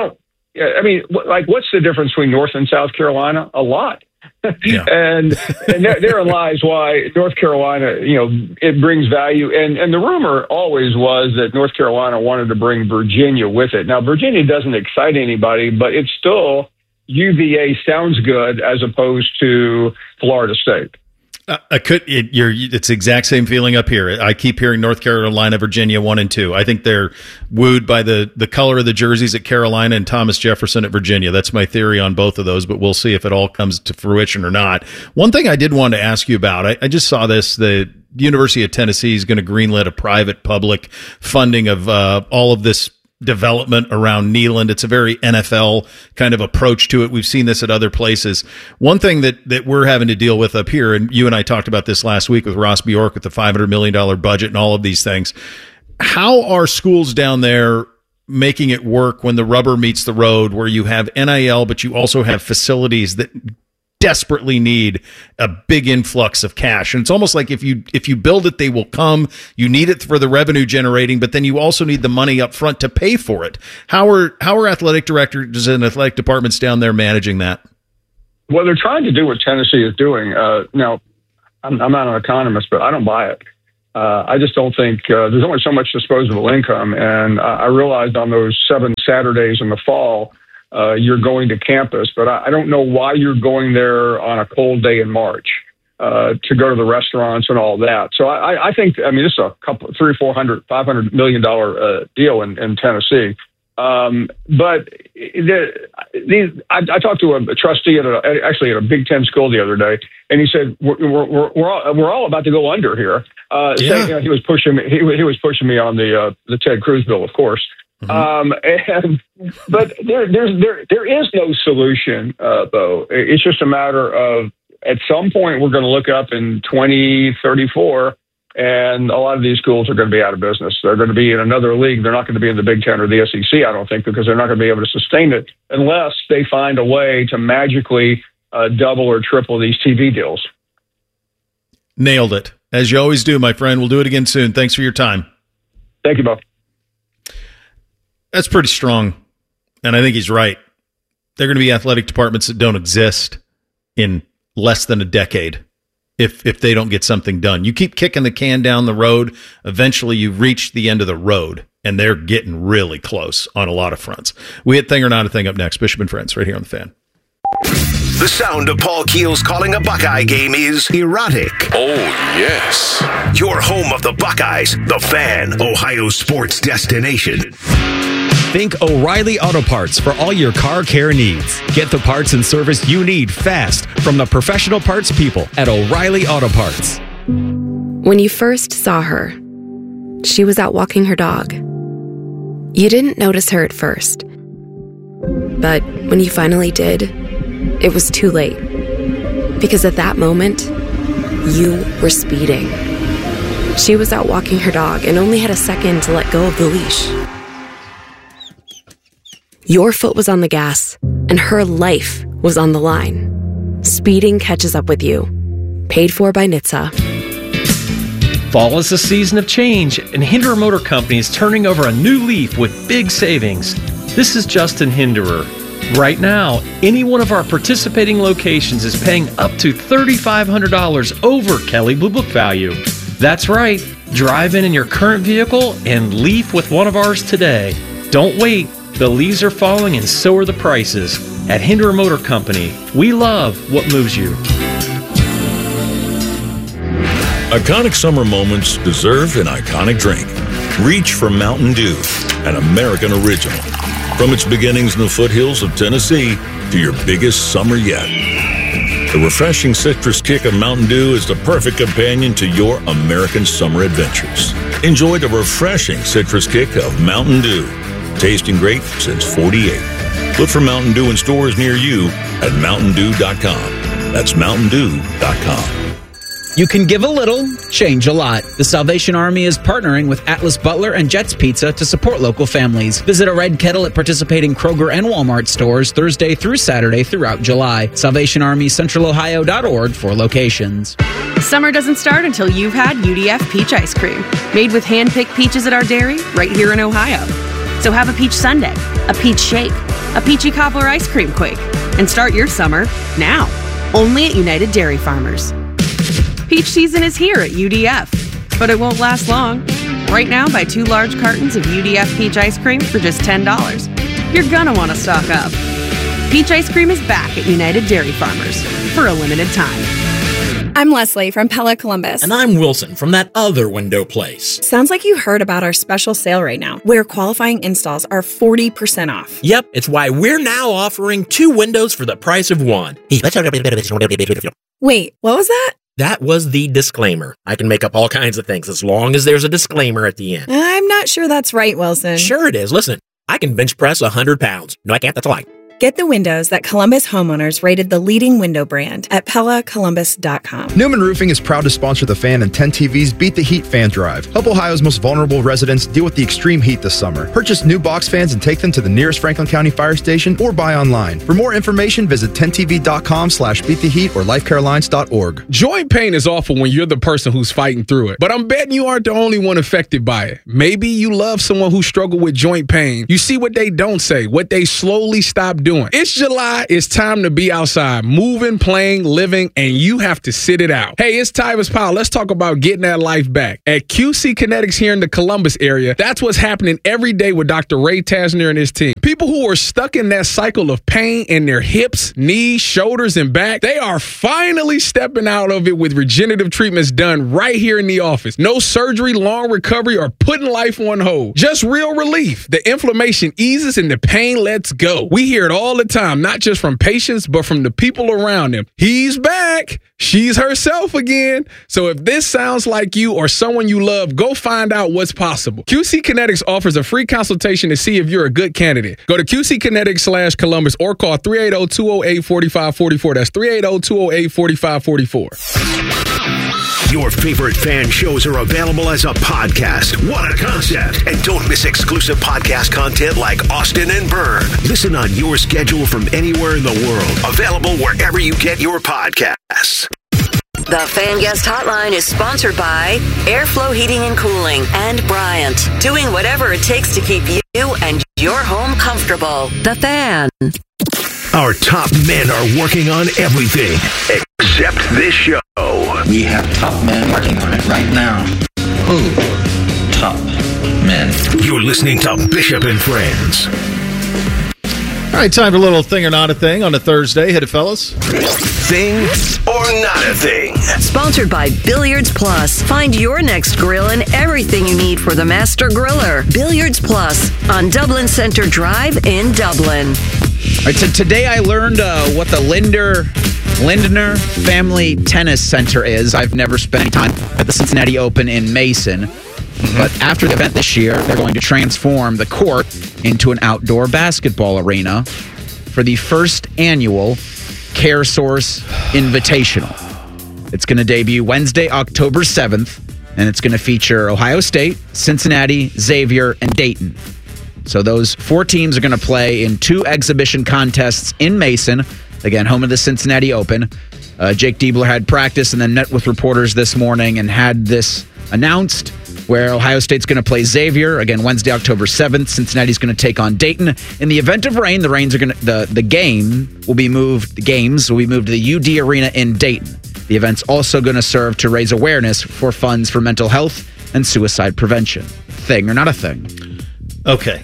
the difference between North and South Carolina? A lot. Yeah. and therein lies why North Carolina, it brings value. And the rumor always was that North Carolina wanted to bring Virginia with it. Now, Virginia doesn't excite anybody, but it's still UVA sounds good as opposed to Florida State. It's the exact same feeling up here. I keep hearing North Carolina, Virginia 1 and 2. I think they're wooed by the color of the jerseys at Carolina and Thomas Jefferson at Virginia. That's my theory on both of those, but we'll see if it all comes to fruition or not. One thing I did want to ask you about, I just saw this, the University of Tennessee is going to greenlit a private public funding of all of this development around Neyland. It's a very NFL kind of approach to it. We've seen this at other places. One thing that we're having to deal with up here, and you and I talked about this last week with Ross Bjork with the $500 million budget and all of these things. How are schools down there making it work when the rubber meets the road, where you have NIL, but you also have facilities that desperately need a big influx of cash? And it's almost like if you build it, they will come. You need it for the revenue generating, but then you also need the money up front to pay for it. How are athletic directors and athletic departments down there managing that? Well, they're trying to do what Tennessee is doing. Now, I'm not an economist, but I don't buy it. I just don't think there's only so much disposable income. And I realized on those 7 Saturdays in the fall, you're going to campus, but I don't know why you're going there on a cold day in March to go to the restaurants and all that. So I think, this is a couple, $300, $400, $500 million deal in Tennessee. But I talked to a trustee at a Big Ten school the other day, and he said we're all about to go under here. Saying, he was pushing me. He was pushing me on the Ted Cruz bill, of course. Mm-hmm. But there is no solution, though. It's just a matter of, at some point we're going to look up in 2034. And a lot of these schools are going to be out of business. They're going to be in another league. They're not going to be in the Big Ten or the SEC, I don't think, because they're not going to be able to sustain it unless they find a way to magically double or triple these TV deals. Nailed it. As you always do, my friend. We'll do it again soon. Thanks for your time. Thank you, Bo. That's pretty strong. And I think he's right. There are going to be athletic departments that don't exist in less than a decade. If they don't get something done. You keep kicking the can down the road, eventually you reach the end of the road, and they're getting really close on a lot of fronts. We hit Thing or Not a Thing up next. Bishop and Friends, right here on The Fan. The sound of Paul Keels calling a Buckeye game is erotic. Oh, yes. Your home of the Buckeyes, The Fan, Ohio sports destination. Think O'Reilly Auto Parts for all your car care needs. Get the parts and service you need fast from the professional parts people at O'Reilly Auto Parts. When you first saw her, she was out walking her dog. You didn't notice her at first. But when you finally did, it was too late. Because at that moment, you were speeding. She was out walking her dog and only had a second to let go of the leash. Your foot was on the gas, and her life was on the line. Speeding catches up with you. Paid for by NHTSA. Fall is a season of change, and Hinderer Motor Company is turning over a new leaf with big savings. This is Justin Hinderer. Right now, any one of our participating locations is paying up to $3,500 over Kelley Blue Book value. That's right. Drive in your current vehicle and leaf with one of ours today. Don't wait. The leaves are falling and so are the prices. At Hinderer Motor Company, we love what moves you. Iconic summer moments deserve an iconic drink. Reach for Mountain Dew, an American original. From its beginnings in the foothills of Tennessee to your biggest summer yet. The refreshing citrus kick of Mountain Dew is the perfect companion to your American summer adventures. Enjoy the refreshing citrus kick of Mountain Dew. Tasting great since 48. Look for Mountain Dew in stores near you at MountainDew.com. That's MountainDew.com. You can give a little, change a lot. The Salvation Army is partnering with Atlas Butler and Jets Pizza to support local families. Visit a Red Kettle at participating Kroger and Walmart stores Thursday through Saturday throughout July. SalvationArmyCentralOhio.org for locations. Summer doesn't start until you've had UDF peach ice cream. Made with hand-picked peaches at our dairy right here in Ohio. So have a peach sundae, a peach shake, a peachy cobbler ice cream quake, and start your summer now, only at United Dairy Farmers. Peach season is here at UDF, but it won't last long. Right now, buy 2 large cartons of UDF peach ice cream for just $10. You're gonna want to stock up. Peach ice cream is back at United Dairy Farmers for a limited time. I'm Leslie from Pella Columbus. And I'm Wilson from that other window place. Sounds like you heard about our special sale right now, where qualifying installs are 40% off. Yep, it's why we're now offering 2 windows for the price of 1. Wait, what was that? That was the disclaimer. I can make up all kinds of things as long as there's a disclaimer at the end. I'm not sure that's right, Wilson. Sure it is. Listen. I can bench press 100 pounds. No, I can't. That's a lie. Get the windows that Columbus homeowners rated the leading window brand at PellaColumbus.com. Newman Roofing is proud to sponsor the Fan and 10 TV's Beat the Heat fan drive. Help Ohio's most vulnerable residents deal with the extreme heat this summer. Purchase new box fans and take them to the nearest Franklin County fire station or buy online. For more information, visit 10tv.com/beattheheat or lifecarelines.org. Joint pain is awful when you're the person who's fighting through it, but I'm betting you aren't the only one affected by it. Maybe you love someone who struggled with joint pain. You see what they don't say, what they slowly stop doing. It's July. It's time to be outside, moving, playing, living, and you have to sit it out. Hey, it's Tyvis Powell. Let's talk about getting that life back. At QC Kinetics here in the Columbus area, that's what's happening every day with Dr. Ray Tasner and his team. People who are stuck in that cycle of pain in their hips, knees, shoulders, and back, they are finally stepping out of it with regenerative treatments done right here in the office. No surgery, long recovery, or putting life on hold. Just real relief. The inflammation eases and the pain lets go. We hear it all the time, not just from patients, but from the people around them. He's back. She's herself again. So if this sounds like you or someone you love, go find out what's possible. QC Kinetics offers a free consultation to see if you're a good candidate. Go to QCkinetics/Columbus or call 380-208-4544. That's 380-208-4544. Your favorite fan shows are available as a podcast. What a concept. And don't miss exclusive podcast content like Austin and Byrne. Listen on your schedule from anywhere in the world. Available wherever you get your podcasts. The Fan Guest Hotline is sponsored by Airflow Heating and Cooling and Bryant, doing whatever it takes to keep you and your home comfortable. The Fan. Our top men are working on everything except this show. We have top men working on it right now. Who? Top men. You're listening to Bishop and Friends. All right, time for a little thing or not a thing on a Thursday. Hit it, fellas. Thing or not a thing. Sponsored by Billiards Plus. Find your next grill and everything you need for the master griller. Billiards Plus on Dublin Center Drive in Dublin. All right, so today I learned what the Lindner Family Tennis Center is. I've never spent any time at the Cincinnati Open in Mason. But after the event this year, they're going to transform the court into an outdoor basketball arena for the first annual CareSource Invitational. It's going to debut Wednesday, October 7th, and it's going to feature Ohio State, Cincinnati, Xavier, and Dayton. So those four teams are going to play in two exhibition contests in Mason, again, home of the Cincinnati Open. Jake Diebler had practice and then met with reporters this morning and had this announced, where Ohio State's going to play Xavier, again, Wednesday, October 7th. Cincinnati's going to take on Dayton. In the event of rain, the games will be moved to the UD Arena in Dayton. The event's also going to serve to raise awareness for funds for mental health and suicide prevention. Thing or not a thing? Okay.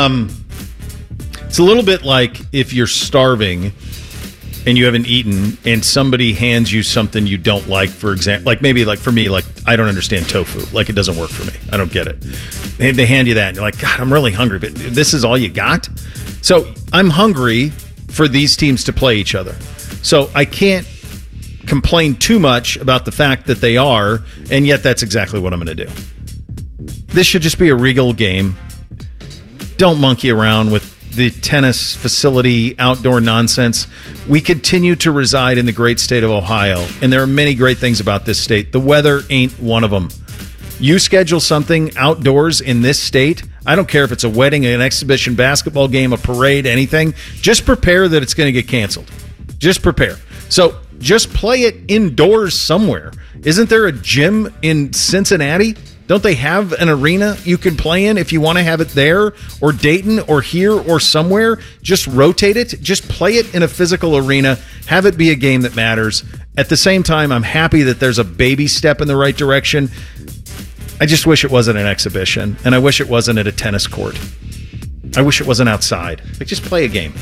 It's a little bit like if you're starving and you haven't eaten and somebody hands you something you don't like, for example, like maybe like for me, like I don't understand tofu. Like it doesn't work for me. I don't get it. They hand you that and you're like, God, I'm really hungry, but this is all you got? So I'm hungry for these teams to play each other. So I can't complain too much about the fact that they are, and yet that's exactly what I'm going to do. This should just be a regal game. Don't monkey around with the tennis facility, outdoor nonsense. We continue to reside in the great state of Ohio, and there are many great things about this state. The weather ain't one of them. You schedule something outdoors in this state, I don't care if it's a wedding, an exhibition, basketball game, a parade, anything, just prepare that it's going to get canceled. Just prepare. So just play it indoors somewhere. Isn't there a gym in Cincinnati? Don't they have an arena you can play in if you want to have it there or Dayton or here or somewhere? Just rotate it. Just play it in a physical arena. Have it be a game that matters. At the same time, I'm happy that there's a baby step in the right direction. I just wish it wasn't an exhibition, and I wish it wasn't at a tennis court. I wish it wasn't outside. Like, just play a game.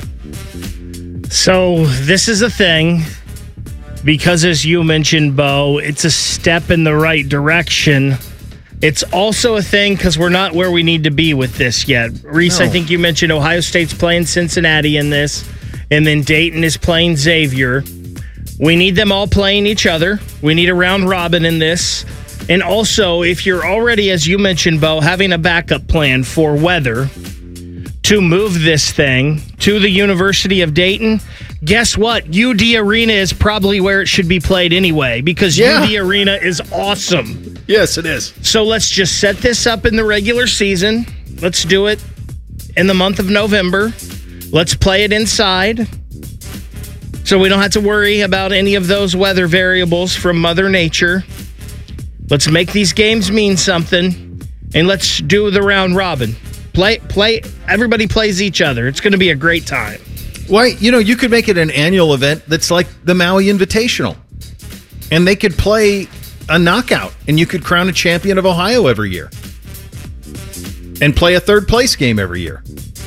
So this is a thing because, as you mentioned, Bo, it's a step in the right direction. It's also a thing because we're not where we need to be with this yet. Reese, no. I think you mentioned Ohio State's playing Cincinnati in this, and then Dayton is playing Xavier. We need them all playing each other. We need a round robin in this. And also, if you're already, as you mentioned, Bo, having a backup plan for weather, to move this thing to the University of Dayton. Guess what? UD Arena is probably where it should be played anyway, because UD Arena is awesome. Yes, it is. So let's just set this up in the regular season. Let's do it in the month of November. Let's play it inside, so we don't have to worry about any of those weather variables from Mother Nature. Let's make these games mean something, and let's do the round robin. Play. Everybody plays each other. It's going to be a great time. Why? You could make it an annual event that's like the Maui Invitational, and they could play a knockout, and you could crown a champion of Ohio every year, and play a third place game every year.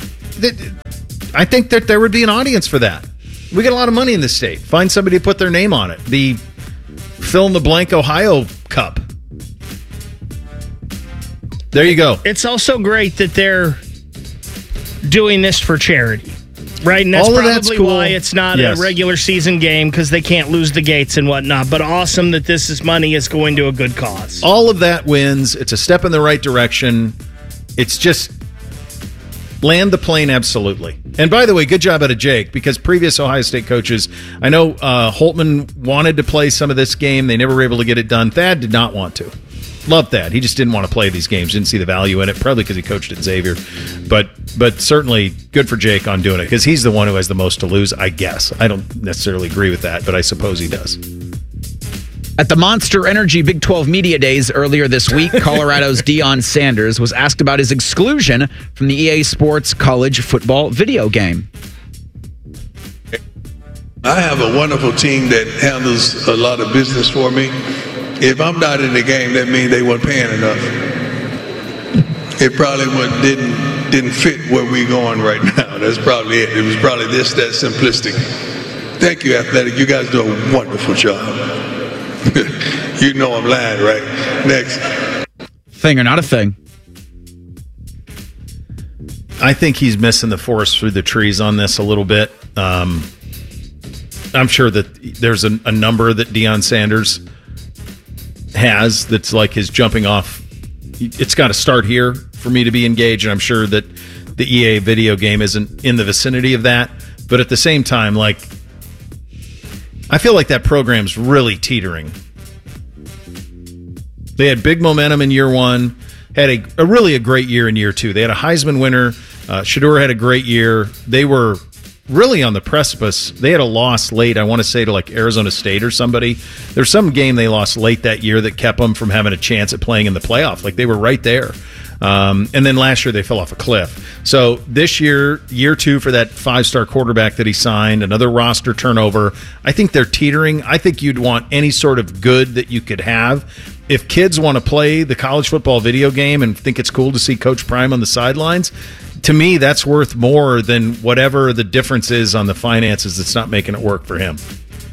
I think that there would be an audience for that. We get a lot of money in this state. Find somebody to put their name on it. The fill in the blank Ohio Cup. There you go. It's also great that they're doing this for charity, right? And that's probably cool. Why it's not a regular season game, because they can't lose the gates and whatnot. But awesome that money is going to a good cause. All of that wins. It's a step in the right direction. It's just land the plane, absolutely. And by the way, good job out of Jake, because previous Ohio State coaches, I know Holtman wanted to play some of this game. They never were able to get it done. Thad did not want to. Loved that. He just didn't want to play these games. Didn't see the value in it, probably because he coached at Xavier. But certainly good for Jake on doing it, because he's the one who has the most to lose, I guess. I don't necessarily agree with that, but I suppose he does. At the Monster Energy Big 12 Media Days earlier this week, Colorado's Deion Sanders was asked about his exclusion from the EA Sports college football video game. I have a wonderful team that handles a lot of business for me. If I'm not in the game, that means they weren't paying enough. It probably didn't fit where we're going right now. That's probably it. It was probably that simplistic. Thank you, Athletic. You guys do a wonderful job. You know I'm lying, right? Next. Thing or not a thing? I think he's missing the forest through the trees on this a little bit. I'm sure that there's a number that Deion Sanders has that's like his jumping off. It's got to start here for me to be engaged, and I'm sure that the EA video game isn't in the vicinity of that. But at the same time, like, I feel like that program's really teetering. They had big momentum in year one, had a really great year in year two. They had a Heisman winner. Shedeur had a great year. They were really on the precipice. They had a loss late, I want to say, to like Arizona State or somebody. There's some game they lost late that year that kept them from having a chance at playing in the playoff. Like, they were right there. And then last year they fell off a cliff. So this year, year two for that 5-star quarterback that he signed, another roster turnover. I think they're teetering. I think you'd want any sort of good that you could have. If kids want to play the college football video game and think it's cool to see Coach Prime on the sidelines, to me, that's worth more than whatever the difference is on the finances that's not making it work for him.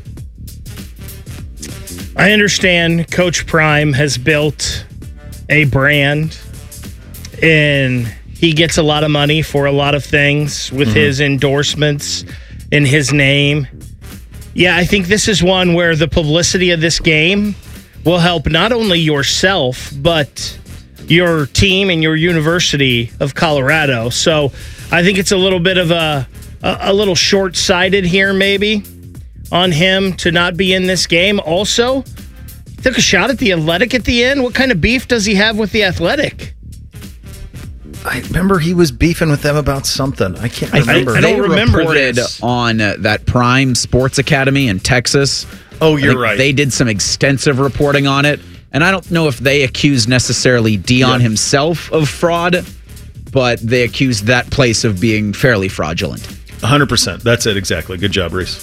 I understand Coach Prime has built a brand, and he gets a lot of money for a lot of things with his endorsements in his name. Yeah, I think this is one where the publicity of this game will help not only yourself, but your team and your University of Colorado. So I think it's a little bit of a little short-sighted here maybe on him to not be in this game. Also, he took a shot at the Athletic at the end. What kind of beef does he have with the Athletic? I remember he was beefing with them about something. I can't remember. I don't remember this. On that Prime Sports Academy in Texas. Oh, you're right. They did some extensive reporting on it. And I don't know if they accused necessarily Deion himself of fraud, but they accused that place of being fairly fraudulent. 100%. That's it, exactly. Good job, Reese.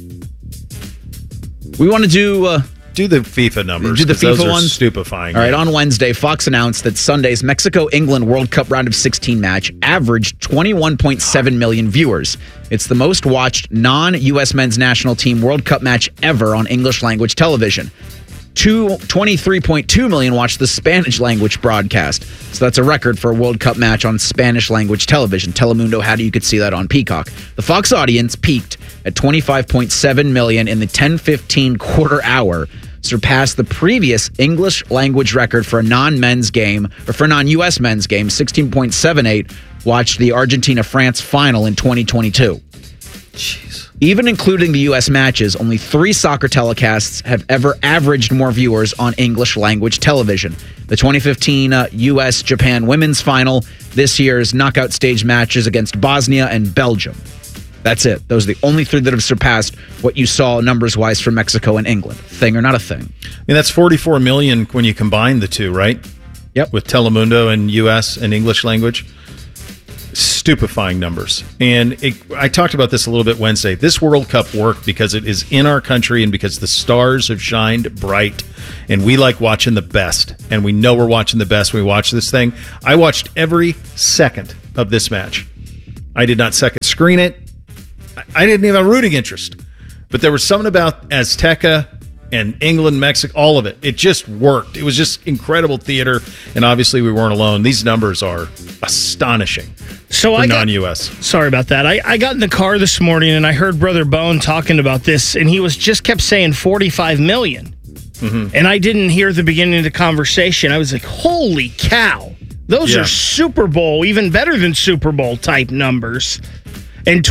We want to do the FIFA numbers. Do the FIFA those ones? Are stupefying. All right, on Wednesday, Fox announced that Sunday's Mexico-England World Cup round of 16 match averaged 21.7 million viewers. It's the most watched non-U.S. men's national team World Cup match ever on English-language television. 23.2 million watched the Spanish-language broadcast. So that's a record for a World Cup match on Spanish-language television. Telemundo had it. You could see that on Peacock. The Fox audience peaked at 25.7 million in the 10:15 quarter hour, surpassed the previous English-language record for a non-men's game, or for a non-U.S. men's game, 16.78, watched the Argentina-France final in 2022. Jeez. Even including the U.S. matches, only 3 soccer telecasts have ever averaged more viewers on English-language television. The 2015 U.S.-Japan women's final, this year's knockout stage matches against Bosnia and Belgium. That's it. Those are the only 3 that have surpassed what you saw numbers-wise from Mexico and England. Thing or not a thing? I mean, that's 44 million when you combine the two, right? Yep. With Telemundo and U.S. and English language. Stupefying numbers. And I talked about this a little bit Wednesday. This World Cup worked because it is in our country and because the stars have shined bright. And we like watching the best. And we know we're watching the best when we watch this thing. I watched every second of this match. I did not second screen it. I didn't even have a rooting interest. But there was something about Azteca and England, Mexico, all of it. It just worked. It was just incredible theater, and obviously we weren't alone. These numbers are astonishing for non-U.S. Sorry about that. I got in the car this morning, and I heard Brother Bone talking about this, and he just kept saying 45 million. Mm-hmm. And I didn't hear the beginning of the conversation. I was like, holy cow. Those are Super Bowl, even better than Super Bowl type numbers. And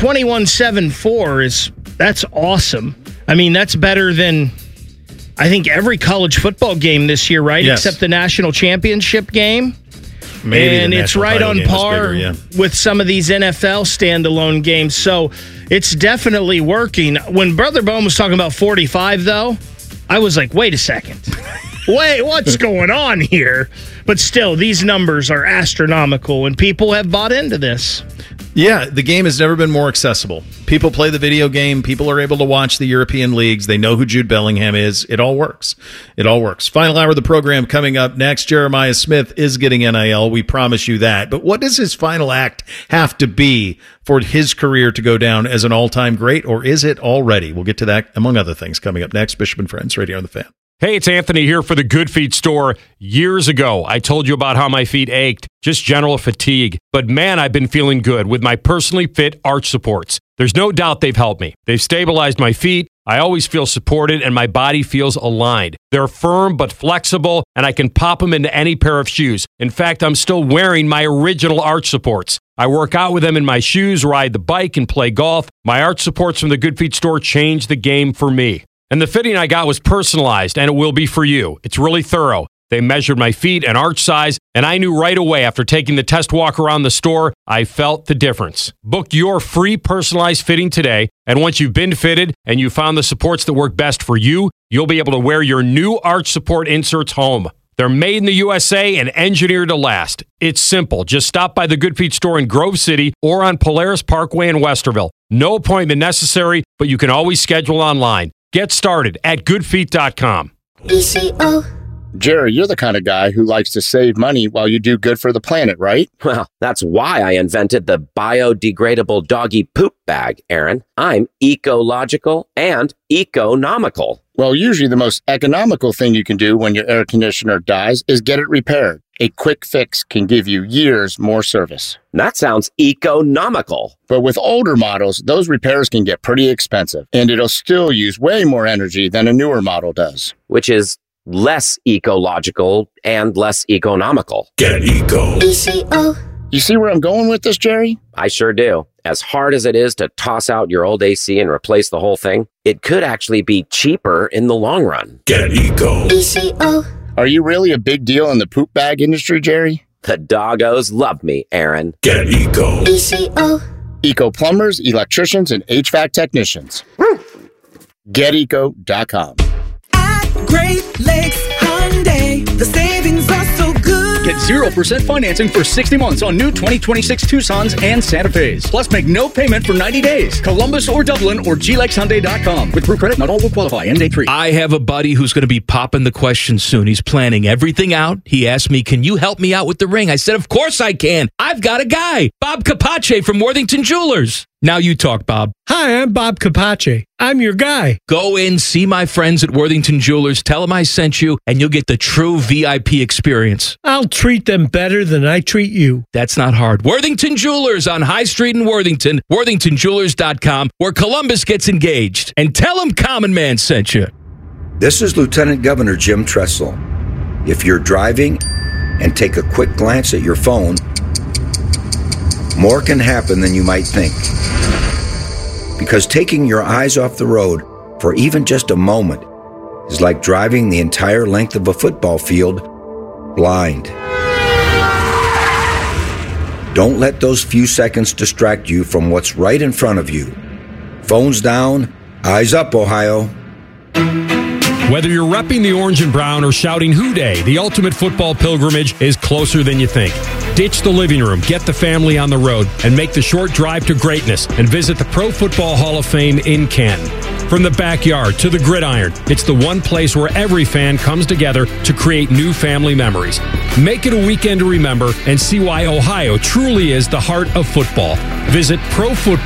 21-7-4 that's awesome. I mean, that's better than I think every college football game this year, right? Yes. Except the national championship game. Maybe and it's right on par with some of these NFL standalone games. So it's definitely working. When Brother Bone was talking about 45, though, I was like, wait a second. Wait, what's going on here? But still, these numbers are astronomical, and people have bought into this. Yeah, the game has never been more accessible. People play the video game. People are able to watch the European leagues. They know who Jude Bellingham is. It all works. It all works. Final hour of the program coming up next. Jeremiah Smith is getting NIL. We promise you that. But what does his final act have to be for his career to go down as an all-time great, or is it already? We'll get to that, among other things, coming up next. Bishop and Friends, Radio on the Fan. Hey, it's Anthony here for the Good Feet store. Years ago, I told you about how my feet ached, just general fatigue. But man, I've been feeling good with my personally fit arch supports. There's no doubt they've helped me. They've stabilized my feet. I always feel supported and my body feels aligned. They're firm but flexible, and I can pop them into any pair of shoes. In fact, I'm still wearing my original arch supports. I work out with them in my shoes, ride the bike, and play golf. My arch supports from the Good Feet store changed the game for me. And the fitting I got was personalized, and it will be for you. It's really thorough. They measured my feet and arch size, and I knew right away after taking the test walk around the store, I felt the difference. Book your free personalized fitting today, and once you've been fitted and you found the supports that work best for you, you'll be able to wear your new arch support inserts home. They're made in the USA and engineered to last. It's simple. Just stop by the Good Feet store in Grove City or on Polaris Parkway in Westerville. No appointment necessary, but you can always schedule online. Get started at goodfeet.com. Jerry, you're the kind of guy who likes to save money while you do good for the planet, right? Well, that's why I invented the biodegradable doggy poop bag, Aaron. I'm ecological and economical. Well, usually the most economical thing you can do when your air conditioner dies is get it repaired. A quick fix can give you years more service. That sounds economical. But with older models, those repairs can get pretty expensive, and it'll still use way more energy than a newer model does. Which is less ecological and less economical. Get eco. ECO. You see where I'm going with this, Jerry? I sure do. As hard as it is to toss out your old AC and replace the whole thing, it could actually be cheaper in the long run. Get eco. ECO. Are you really a big deal in the poop bag industry, Jerry? The doggos love me, Aaron. Get eco. ECO. Eco plumbers, electricians, and HVAC technicians. GetEco.com. Great Lakes Hyundai, the savings are so good. Get 0% financing for 60 months on new 2026 Tucsons and Santa Fe's. Plus, make no payment for 90 days. Columbus or Dublin or GLakesHyundai.com. With Proof Credit, not all will qualify. End date 3. I have a buddy who's going to be popping the question soon. He's planning everything out. He asked me, can you help me out with the ring? I said, of course I can. I've got a guy, Bob Capace from Worthington Jewelers. Now you talk, Bob. Hi, I'm Bob Capace. I'm your guy. Go in, see my friends at Worthington Jewelers, tell them I sent you, and you'll get the true VIP experience. I'll treat them better than I treat you. That's not hard. Worthington Jewelers on High Street in Worthington, worthingtonjewelers.com, where Columbus gets engaged. And tell them Common Man sent you. This is Lieutenant Governor Jim Tressel. If you're driving and take a quick glance at your phone, more can happen than you might think. Because taking your eyes off the road for even just a moment is like driving the entire length of a football field blind. Don't let those few seconds distract you from what's right in front of you. Phones down, eyes up, Ohio. Whether you're repping the orange and brown or shouting Hoo Day, the ultimate football pilgrimage is closer than you think. Ditch the living room, get the family on the road, and make the short drive to greatness and visit the Pro Football Hall of Fame in Canton. From the backyard to the gridiron, it's the one place where every fan comes together to create new family memories. Make it a weekend to remember and see why Ohio truly is the heart of football. Visit Pro Football